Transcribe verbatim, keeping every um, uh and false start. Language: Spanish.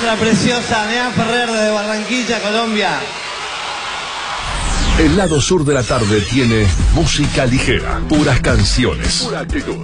nuestra preciosa Neá Ferrer de Barranquilla, Colombia. El lado sur de la tarde tiene música ligera, puras canciones, pura actitud.